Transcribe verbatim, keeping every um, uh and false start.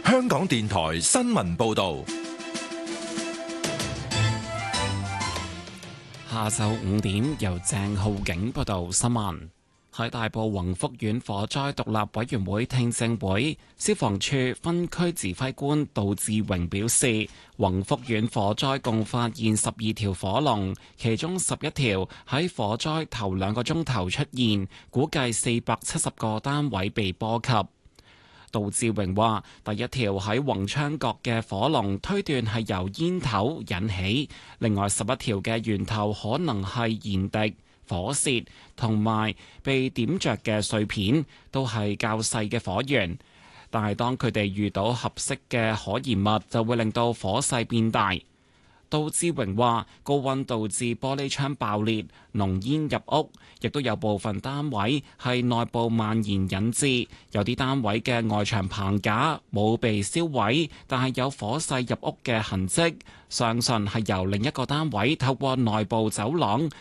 香港電台新聞報道。 下晝五點，由鄭浩景報道新聞。喺大埔宏福苑火災獨立委員會聽證會，消防處分區指揮官杜志榮表示，宏福苑火災共發現十二條火龍，其中十一條喺火災頭兩個鐘頭出現，估計四百七十個單位被波及。杜志榮話：第一條喺宏昌閣嘅火龍推斷係由煙頭引起，另外十一條嘅源頭可能係燃滴、火舌同埋被點着嘅碎片，都係較細嘅火源。但係當佢哋遇到合適嘅可燃物，就會令到火勢變大。杜志榮話：高溫導致玻璃窗爆裂，濃煙入屋，亦都有部分單位係內部蔓延引致，有啲單位嘅外牆棚架冇被燒毀，但係有火勢入屋嘅痕跡，相信係由另一個單位透過內部走廊